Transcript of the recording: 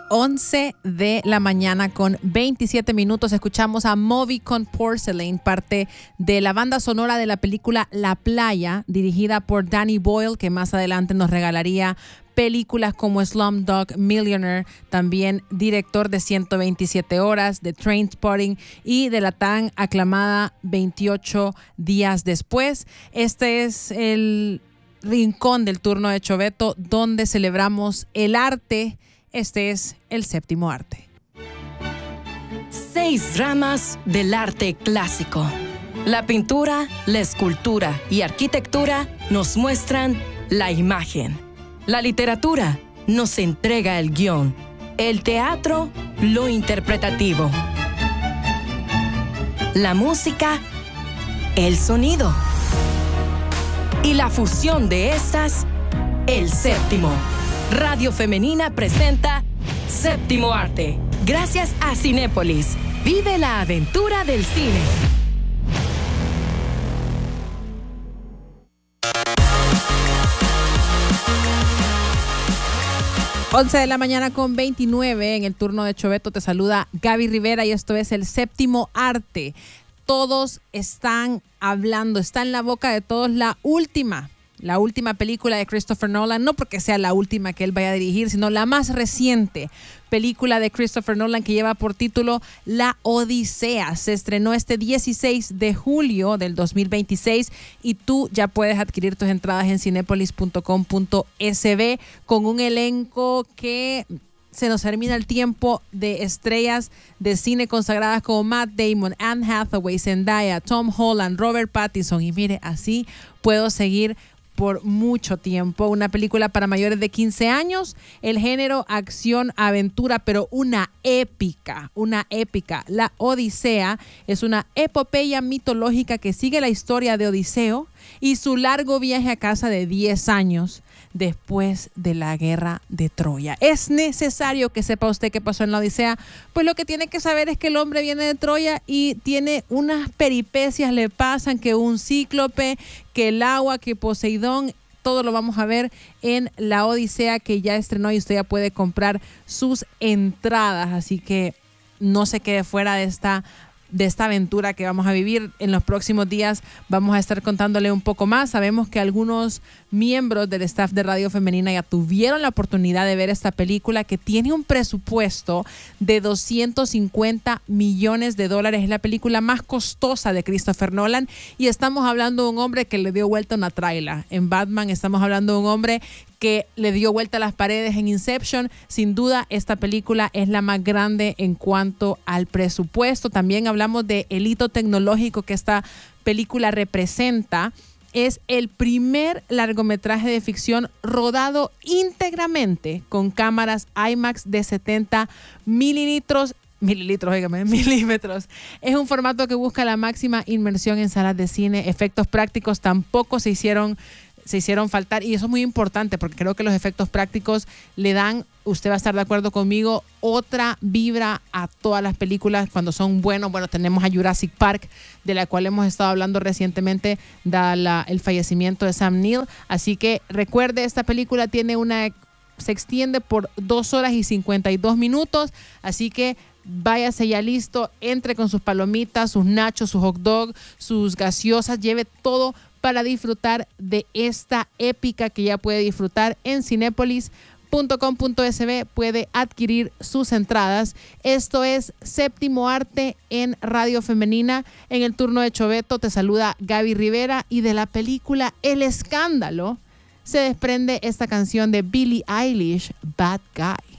11 de la mañana con 27 minutos. Escuchamos a Movie con Porcelain, parte de la banda sonora de la película La Playa, dirigida por Danny Boyle, que más adelante nos regalaría películas como Slumdog Millionaire, también director de 127 horas, de Trainspotting y de la tan aclamada 28 días después. Este es el rincón del turno de Choveto, donde celebramos el arte. Este es el séptimo arte. 6 ramas del arte clásico. La pintura, la escultura y arquitectura nos muestran la imagen. La literatura nos entrega el guión. El teatro, lo interpretativo. La música, el sonido. Y la fusión de estas, el séptimo. Radio Femenina presenta Séptimo Arte. Gracias a Cinépolis. Vive la aventura del cine. Once de la mañana con 29 en el turno de Choveto. Te saluda Gaby Rivera y esto es el Séptimo Arte. Todos están hablando, está en la boca de todos la última película de Christopher Nolan, no porque sea la última que él vaya a dirigir, sino la más reciente película de Christopher Nolan, que lleva por título La Odisea. Se estrenó este 16 de julio del 2026 y tú ya puedes adquirir tus entradas en cinepolis.com.sb con un elenco que se nos termina el tiempo, de estrellas de cine consagradas como Matt Damon, Anne Hathaway, Zendaya, Tom Holland, Robert Pattinson, y mire, así puedo seguir por mucho tiempo. Una película para mayores de 15 años, el género acción, aventura, pero una épica. La Odisea es una epopeya mitológica que sigue la historia de Odiseo y su largo viaje a casa de 10 años después de la guerra de Troya. ¿Es necesario que sepa usted qué pasó en la Odisea? Pues lo que tiene que saber es que el hombre viene de Troya y tiene unas peripecias, le pasan, que un cíclope, que el agua, que Poseidón. Todo lo vamos a ver en La Odisea, que ya estrenó y usted ya puede comprar sus entradas. Así que no se quede fuera de esta aventura que vamos a vivir. En los próximos días vamos a estar contándole un poco más. Sabemos que algunos miembros del staff de Radio Femenina ya tuvieron la oportunidad de ver esta película, que tiene un presupuesto de $250 millones. Es la película más costosa de Christopher Nolan, y estamos hablando de un hombre que le dio vuelta una traila en Batman. Estamos hablando de un hombre que le dio vuelta a las paredes en Inception. Sin duda, esta película es la más grande en cuanto al presupuesto. También hablamos de el hito tecnológico que esta película representa. Es el primer largometraje de ficción rodado íntegramente con cámaras IMAX de 70 milímetros. Es un formato que busca la máxima inmersión en salas de cine. Efectos prácticos tampoco se hicieron faltar, y eso es muy importante porque creo que los efectos prácticos le dan, usted va a estar de acuerdo conmigo, otra vibra a todas las películas cuando son buenos. Bueno, tenemos a Jurassic Park, de la cual hemos estado hablando recientemente, dado el fallecimiento de Sam Neill. Así que recuerde, esta película se extiende por 2 horas y 52 minutos, así que váyase ya listo, entre con sus palomitas, sus nachos, sus hot dog, sus gaseosas, lleve todo para disfrutar de esta épica que ya puede disfrutar en cinépolis.com.sb. Puede adquirir sus entradas. Esto es Séptimo Arte en Radio Femenina. En el turno de Choveto te saluda Gaby Rivera, y de la película El Escándalo se desprende esta canción de Billie Eilish, Bad Guy.